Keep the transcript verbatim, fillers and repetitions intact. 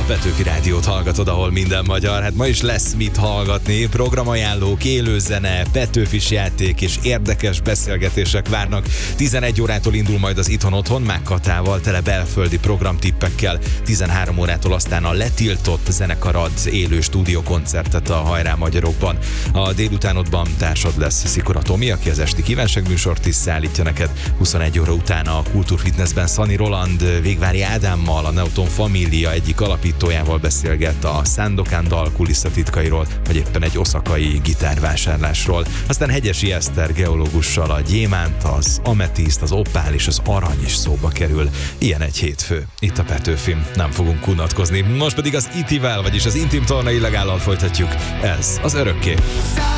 Petőfi Rádiót hallgatod, ahol minden magyar. Hát ma is lesz mit hallgatni. Programajánlók, élőzene, Petőfis játék és érdekes beszélgetések várnak. tizenegy órától indul majd az Itthon Otthon Mák Katával, tele belföldi programtippekkel. tizenhárom órától aztán a Letiltott zenekar ad élő stúdiókoncertet a Hajrá Magyarokban. A délutánodban társad lesz Szikora Tomi, aki az esti kívánságműsort is szállítja neked. huszonegy óra után a Kultúrfitnessben Szani Roland Végvári Ádámmal, a Newton Família egyik alapítójával beszélget a Sandokan dal kulisszatitkairól, vagy éppen egy oszakai gitárvásárlásról. Aztán Hegyesi Eszter geológussal a gyémánt, az ametiszt, az opál és az arany is szóba kerül. Ilyen egy hétfő. Itt a Petőfim. Nem fogunk unatkozni. Most pedig az itivel, vagyis az Intim Torna Illegállal folytatjuk. Ez az Örökké.